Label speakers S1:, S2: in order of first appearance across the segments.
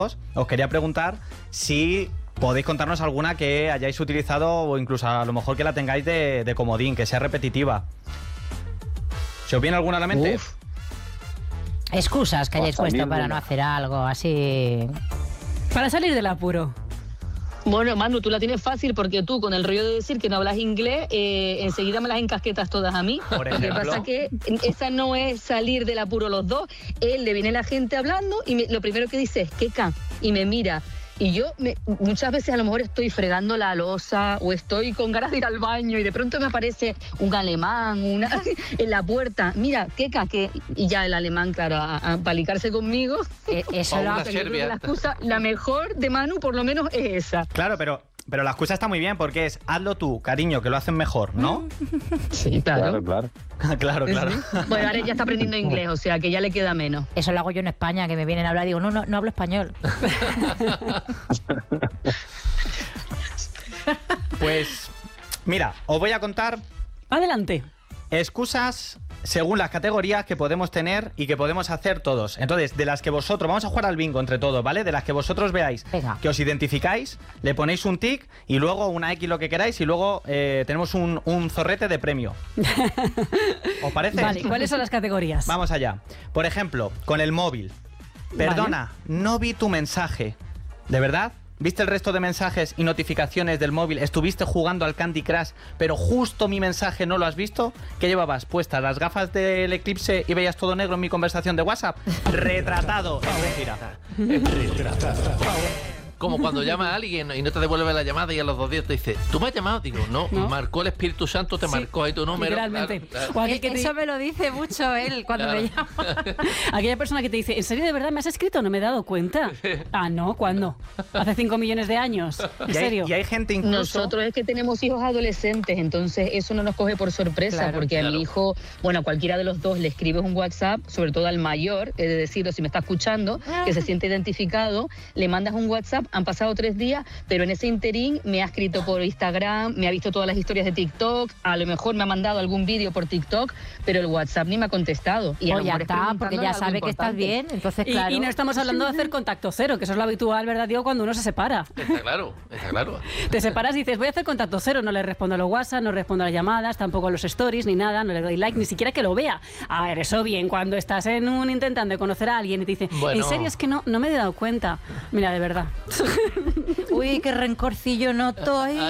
S1: os quería preguntar si podéis contarnos alguna que hayáis utilizado o incluso a lo mejor que la tengáis de comodín, que sea repetitiva. ¿Se os viene alguna a la mente?
S2: Uf. Excusas que hayáis puesto para no hacer algo así.
S3: Para salir del apuro.
S4: Bueno, Manu, tú la tienes fácil porque tú, con el rollo de decir que no hablas inglés, enseguida me las encasquetas todas a mí.
S1: Por
S4: Lo que
S1: ejemplo.
S4: pasa es que esa no es salir del apuro los dos. Él le viene la gente hablando y lo primero que dice es "Queca", y me mira. Y yo muchas veces a lo mejor estoy fregando la loza o estoy con ganas de ir al baño y de pronto me aparece un alemán en la puerta. Mira, Queca, y ya el alemán, claro, a palicarse conmigo.
S2: Eso lo
S4: Yo creo que la excusa, la mejor de Manu por lo menos es esa.
S1: Claro, pero la excusa está muy bien porque es hazlo tú, cariño, que lo hacen mejor, ¿no?
S4: Sí, claro.
S1: Claro.
S4: Bueno, ahora ya está aprendiendo inglés, o sea que ya le queda menos.
S2: Eso lo hago yo en España, que me vienen a hablar y digo, no hablo español.
S1: Pues, mira, os voy a contar
S3: Adelante.
S1: excusas según las categorías que podemos tener y que podemos hacer todos. Entonces, de las que vosotros, vamos a jugar al bingo entre todos, ¿vale? De las que vosotros veáis,
S2: Venga.
S1: que os identificáis, le ponéis un tic y luego una X lo que queráis y luego tenemos un zorrete de premio. ¿Os parece?
S3: Vale, ¿cuáles son las categorías?
S1: Vamos allá. Por ejemplo, con el móvil. Perdona, no vi tu mensaje. ¿De verdad? ¿Viste el resto de mensajes y notificaciones del móvil? ¿Estuviste jugando al Candy Crush, pero justo mi mensaje no lo has visto? ¿Qué llevabas puestas? ¿Las gafas del eclipse y veías todo negro en mi conversación de WhatsApp? Retratado. Es mentira.
S5: Como cuando llama a alguien y no te devuelve la llamada y a los 2 días te dice, ¿tú me has llamado? Digo, no, marcó el Espíritu Santo, te marcó ahí tu número.
S3: Literalmente.
S5: Claro.
S3: O aquel que
S2: Eso me lo dice mucho él cuando me llama.
S3: Aquella persona que te dice, ¿en serio de verdad me has escrito? No me he dado cuenta. Ah, no, ¿cuándo? Hace 5 millones de años. ¿En serio?
S1: Y hay gente incluso...
S4: Nosotros es que tenemos hijos adolescentes, entonces eso no nos coge por sorpresa,
S2: Claro,
S4: porque a mi hijo, bueno, a cualquiera de los dos le escribes un WhatsApp, sobre todo al mayor, es decir, o si me está escuchando, que se siente identificado, le mandas un WhatsApp, han pasado 3 días, pero en ese interín me ha escrito por Instagram, me ha visto todas las historias de TikTok, a lo mejor me ha mandado algún vídeo por TikTok, pero el WhatsApp ni me ha contestado. Y a lo
S2: Pues ya
S4: mejor es
S2: está, porque
S4: preguntándole
S2: ya
S4: algo
S2: sabe que estás
S4: importante.
S2: bien, entonces
S3: Y,
S2: claro.
S3: y no estamos hablando de hacer contacto cero, que eso es lo habitual, ¿verdad, Diego? Cuando uno se separa.
S5: Está claro, está claro.
S3: Te separas y dices, voy a hacer contacto cero, no le respondo a los WhatsApp, no respondo a las llamadas, tampoco a los stories, ni nada, no le doy like, ni siquiera que lo vea. A ver, eso bien, cuando estás intentando conocer a alguien y te dicen,
S5: Bueno.
S3: en serio, es que no me he dado cuenta. Mira, de verdad.
S2: Uy, qué rencorcillo noto ahí.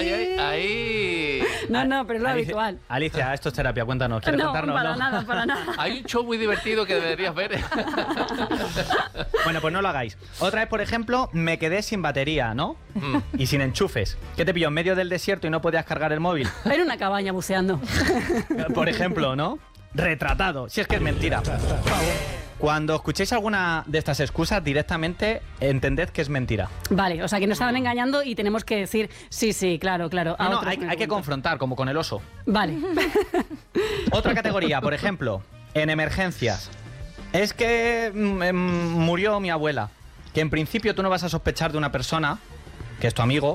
S5: Ahí.
S3: No, pero es lo habitual.
S1: Alicia, esto es terapia, cuéntanos. ¿Quieres
S3: No,
S1: contarnos?
S3: para nada, para nada.
S5: Hay un show muy divertido que deberías ver.
S1: Bueno, pues no lo hagáis. Otra vez, por ejemplo, me quedé sin batería, ¿no? Y sin enchufes. ¿Qué te pilló en medio del desierto y no podías cargar el móvil?
S3: En una cabaña buceando.
S1: Por ejemplo, ¿no? Retratado. Si es que es mentira. Cuando escuchéis alguna de estas excusas, directamente entended que es mentira.
S3: Vale, o sea que nos estaban engañando y tenemos que decir, sí, claro. a
S1: No,
S3: otros
S1: hay
S3: me
S1: que
S3: cuento.
S1: confrontar, como con el oso.
S3: Vale.
S1: Otra categoría, por ejemplo, en emergencias. Es que murió mi abuela. Que en principio tú no vas a sospechar de una persona, que es tu amigo,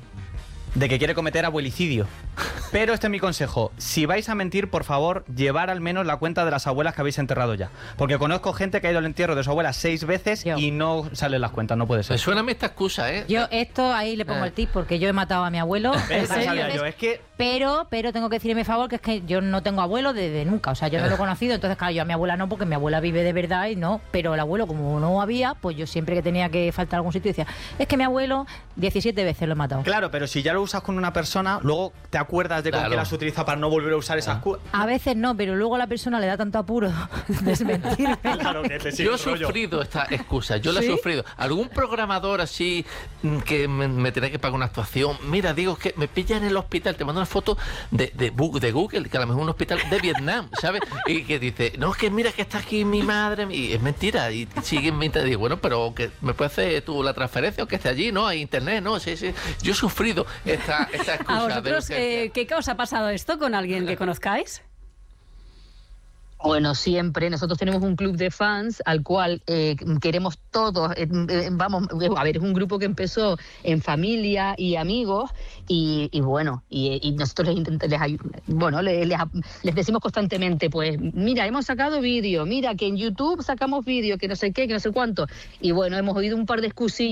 S1: de que quiere cometer abuelicidio. Pero este es mi consejo. Si vais a mentir, por favor, llevar al menos la cuenta de las abuelas que habéis enterrado ya. Porque conozco gente que ha ido al entierro de su abuela 6 veces
S2: Yo.
S1: y no salen las cuentas, no puede ser.
S5: Me suena a mí esta excusa, ¿eh?
S2: Yo esto ahí le pongo el tip porque yo he matado a mi abuelo.
S1: ¿Ves?
S2: varias
S1: Sabía
S2: veces,
S1: yo, es que...
S2: pero tengo que decir en mi favor que es que yo no tengo abuelo desde nunca, o sea, yo no lo he conocido, entonces claro, yo a mi abuela no, porque mi abuela vive de verdad y no, pero el abuelo como no había, pues yo siempre que tenía que faltar a algún sitio decía, es que mi abuelo 17 veces lo he matado.
S1: Claro, pero si ya lo usas con una persona, luego te acuerdas de con
S5: Claro.
S1: qué las utiliza para no volver a usar esas cosas.
S2: A veces no, pero luego a la persona le da tanto apuro desmentirme.
S1: Claro que te sigue
S5: Yo he
S1: el rollo.
S5: sufrido esta excusa, yo la he
S3: ¿Sí?
S5: sufrido. Algún programador así que me tenía que pagar una actuación, mira, digo que me pilla en el hospital, te mando una foto de Google, que a lo mejor es un hospital de Vietnam, ¿sabes? Y que dice, no, es que mira que está aquí mi madre, y es mentira, y sigue mientras digo, bueno, pero que me puedes hacer tú la transferencia o que esté allí, ¿no? Hay internet, ¿no? Sí. Yo he sufrido esta excusa.
S3: ¿A vosotros qué os ha pasado esto con alguien que conozcáis?
S4: Bueno, siempre. Nosotros tenemos un club de fans al cual queremos todos. Vamos, a ver, es un grupo que empezó en familia y amigos y bueno, y nosotros les decimos constantemente, pues, mira, hemos sacado vídeo, mira, que en YouTube sacamos vídeo, que no sé qué, que no sé cuánto. Y bueno, hemos oído un par de excusillas